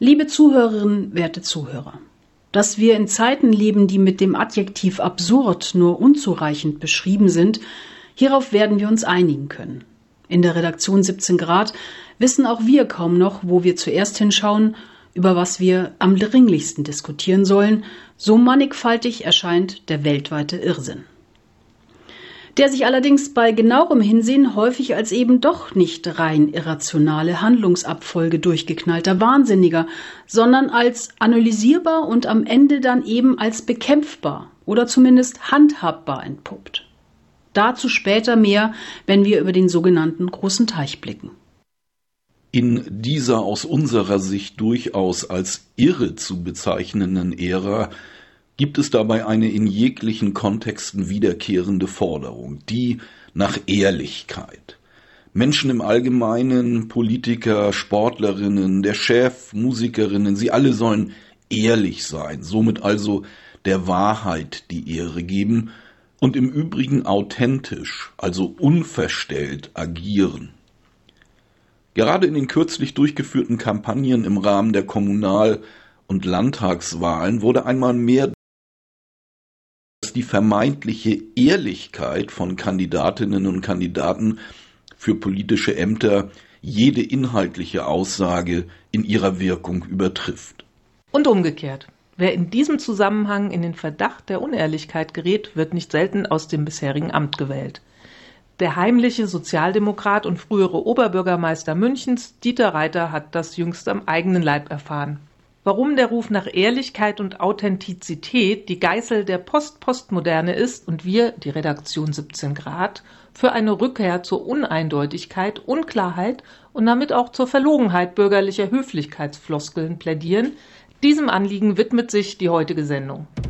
Liebe Zuhörerinnen, werte Zuhörer, dass wir in Zeiten leben, die mit dem Adjektiv absurd nur unzureichend beschrieben sind, hierauf werden wir uns einigen können. In der Redaktion 17 Grad wissen auch wir kaum noch, wo wir zuerst hinschauen, über was wir am dringlichsten diskutieren sollen, so mannigfaltig erscheint der weltweite Irrsinn. Der sich allerdings bei genauerem Hinsehen häufig als eben doch nicht rein irrationale Handlungsabfolge durchgeknallter Wahnsinniger, sondern als analysierbar und am Ende dann eben als bekämpfbar oder zumindest handhabbar entpuppt. Dazu später mehr, wenn wir über den sogenannten großen Teich blicken. In dieser aus unserer Sicht durchaus als irre zu bezeichnenden Ära gibt es dabei eine in jeglichen Kontexten wiederkehrende Forderung, die nach Ehrlichkeit. Menschen im Allgemeinen, Politiker, Sportlerinnen, der Chef, Musikerinnen, sie alle sollen ehrlich sein, somit also der Wahrheit die Ehre geben und im Übrigen authentisch, also unverstellt agieren. Gerade in den kürzlich durchgeführten Kampagnen im Rahmen der Kommunal- und Landtagswahlen wurde einmal mehr die vermeintliche Ehrlichkeit von Kandidatinnen und Kandidaten für politische Ämter jede inhaltliche Aussage in ihrer Wirkung übertrifft. Und umgekehrt. Wer in diesem Zusammenhang in den Verdacht der Unehrlichkeit gerät, wird nicht selten aus dem bisherigen Amt gewählt. Der heimliche Sozialdemokrat und frühere Oberbürgermeister Münchens, Dieter Reiter, hat das jüngst am eigenen Leib erfahren. Warum der Ruf nach Ehrlichkeit und Authentizität die Geißel der Postmoderne ist und wir, die Redaktion 17 Grad, für eine Rückkehr zur Uneindeutigkeit, Unklarheit und damit auch zur Verlogenheit bürgerlicher Höflichkeitsfloskeln plädieren, diesem Anliegen widmet sich die heutige Sendung.